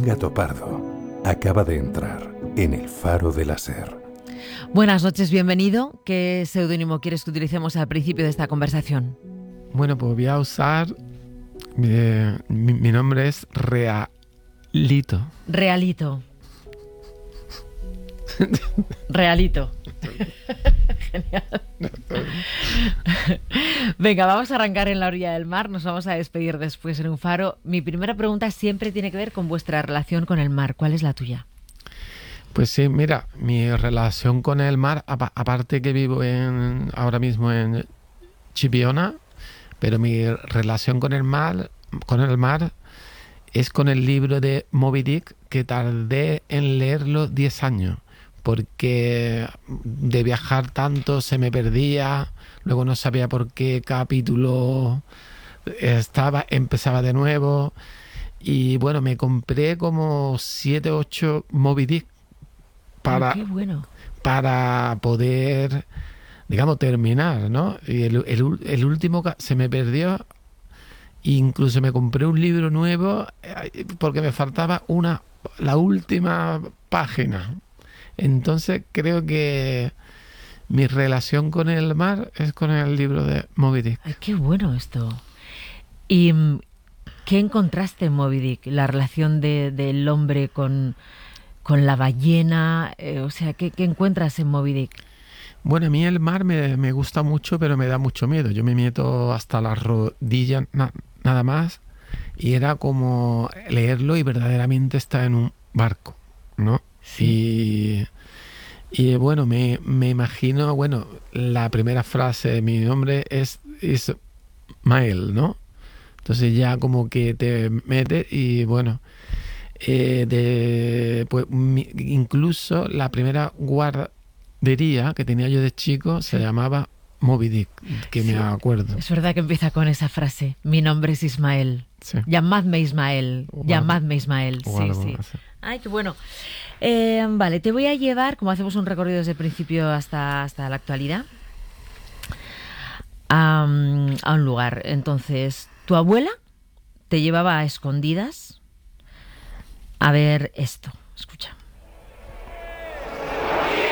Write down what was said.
gato pardo acaba de entrar en el faro de la SER. Buenas noches, bienvenido. ¿Qué seudónimo quieres que utilicemos al principio de esta conversación? Bueno, pues voy a usar... mi nombre es Realito. Realito. Realito. Genial. Venga, vamos a arrancar en la orilla del mar. Nos vamos a despedir después en un faro. Mi primera pregunta siempre tiene que ver con vuestra relación con el mar. ¿Cuál es la tuya? Pues sí, mira, mi relación con el mar, aparte que vivo ahora mismo en Chipiona, pero mi relación con el mar es con el libro de Moby Dick, que tardé en leerlo 10 años, porque de viajar tanto se me perdía, luego no sabía por qué capítulo empezaba de nuevo, y bueno, me compré como 7 o 8 Moby Dick ¡Qué bueno! para poder, digamos, terminar, ¿no? Y el último se me perdió. Incluso me compré un libro nuevo porque me faltaba la última página. Entonces creo que mi relación con el mar es con el libro de Moby Dick. ¡Ay, qué bueno esto! ¿Y qué encontraste en Moby Dick? La relación del hombre con la ballena, o sea, ¿qué encuentras en Moby Dick? Bueno, a mí el mar me gusta mucho, pero me da mucho miedo. Yo me meto hasta las rodillas nada más, y era como leerlo y verdaderamente estar en un barco, ¿no? Sí. Y bueno, me imagino, bueno, la primera frase, mi nombre es Ismael, ¿no? Entonces ya como que te metes y bueno, pues incluso la primera guardería que tenía yo de chico se llamaba Moby Dick, que me acuerdo. Es verdad que empieza con esa frase. Mi nombre es Ismael. Sí. Llamadme Ismael. Llamadme Ismael. Sí. Ay, qué bueno. Vale, te voy a llevar, como hacemos un recorrido desde el principio hasta la actualidad, a un lugar. Entonces, tu abuela te llevaba a escondidas a ver esto. Escucha.